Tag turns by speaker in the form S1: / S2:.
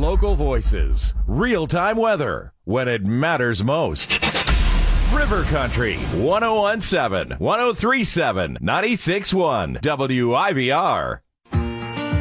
S1: Local voices, real-time weather when it matters most. River Country, 1017, 1037, 96.1, WIVR.